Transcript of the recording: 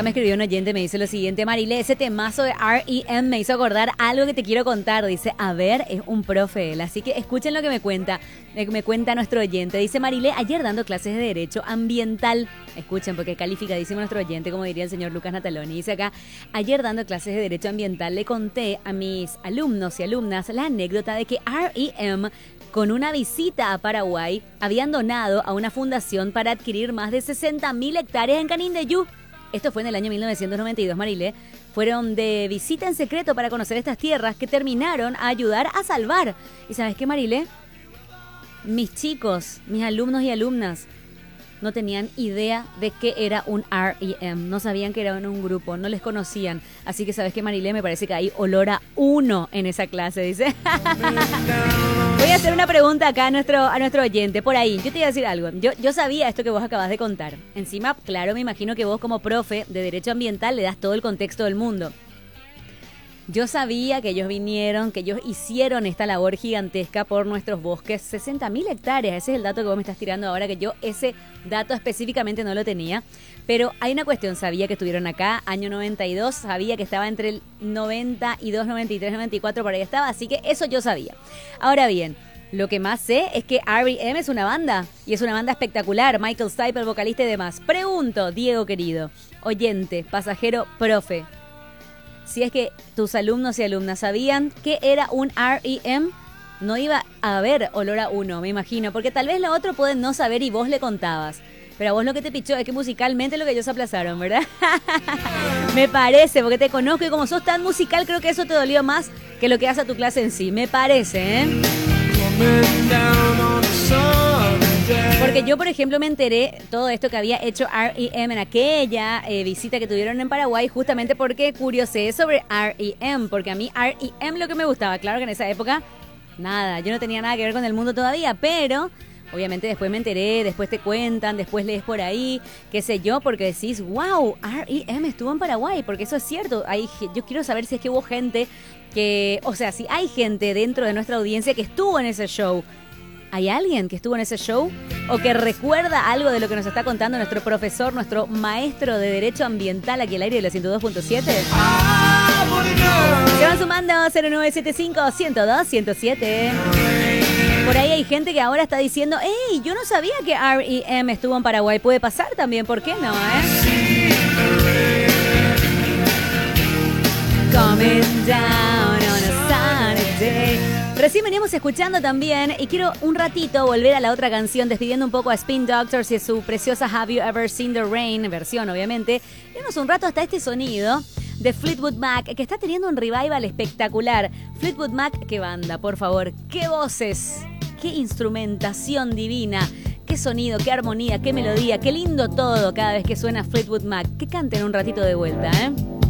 Acá me escribió un oyente, me dice lo siguiente: Marile, ese temazo de R.E.M. me hizo acordar algo que te quiero contar. Dice, a ver, es un profe él. Así que escuchen lo que me cuenta nuestro oyente. Dice, Marile, ayer dando clases de Derecho Ambiental. Escuchen, porque calificadísimo nuestro oyente, como diría el señor Lucas Nataloni. Dice acá, ayer dando clases de Derecho Ambiental le conté a mis alumnos y alumnas la anécdota de que R.E.M., con una visita a Paraguay, habían donado a una fundación para adquirir más de 60.000 hectáreas en Canindeyú. Esto fue en el año 1992, Marilé. Fueron de visita en secreto para conocer estas tierras que terminaron a ayudar a salvar. ¿Y sabes qué, Marilé? Mis chicos, mis alumnos y alumnas, no tenían idea de qué era un R.E.M. No sabían que era un grupo, no les conocían. Así que, ¿sabes qué, Marilé? Me parece que hay olor a uno en esa clase, dice. Voy a hacer una pregunta acá a nuestro oyente. Por ahí, yo te voy a decir algo. Yo sabía esto que vos acabas de contar. Encima, claro, me imagino que vos como profe de Derecho Ambiental le das todo el contexto del mundo. Yo sabía que ellos vinieron, que ellos hicieron esta labor gigantesca por nuestros bosques. 60.000 hectáreas, ese es el dato que vos me estás tirando ahora, que yo ese dato específicamente no lo tenía. Pero hay una cuestión, sabía que estuvieron acá, año 92, sabía que estaba entre el 92, 93, 94, por ahí estaba, así que eso yo sabía. Ahora bien, lo que más sé es que R.E.M. es una banda, y es una banda espectacular, Michael Stipe, el vocalista y demás. Pregunto, Diego querido, oyente, pasajero, profe, si es que tus alumnos y alumnas sabían que era un R.E.M., no iba a haber olor a uno, me imagino, porque tal vez lo otro pueden no saber y vos le contabas. Pero a vos lo que te pichó es que musicalmente lo que ellos aplazaron, ¿verdad? Me parece, porque te conozco y como sos tan musical, creo que eso te dolió más que lo que hace a tu clase en sí. Me parece, ¿eh? Porque yo, por ejemplo, me enteré todo esto que había hecho R.E.M. en aquella visita que tuvieron en Paraguay, justamente porque curiosé sobre R.E.M., porque a mí R.E.M. lo que me gustaba, claro que en esa época, nada, yo no tenía nada que ver con el mundo todavía, pero obviamente después me enteré, después te cuentan, después lees por ahí, qué sé yo, porque decís, wow, R.E.M. estuvo en Paraguay, porque eso es cierto. Yo quiero saber si es que hubo gente que, o sea, si hay gente dentro de nuestra audiencia que estuvo en ese show. ¿Hay alguien que estuvo en ese show o que recuerda algo de lo que nos está contando nuestro profesor, nuestro maestro de Derecho Ambiental aquí al aire de la 102.7? Se van sumando 0975-102-107. Por ahí hay gente que ahora está diciendo, ¡hey! Yo no sabía que R.E.M. estuvo en Paraguay. Puede pasar también, ¿por qué no, Coming down on a sunny day. Recién veníamos escuchando también, y quiero un ratito volver a la otra canción, despidiendo un poco a Spin Doctors y su preciosa Have You Ever Seen the Rain, versión obviamente. Irnos un rato hasta este sonido de Fleetwood Mac, que está teniendo un revival espectacular. Fleetwood Mac, qué banda, por favor, qué voces, qué instrumentación divina, qué sonido, qué armonía, qué melodía, qué lindo todo cada vez que suena Fleetwood Mac. Que canten un ratito de vuelta,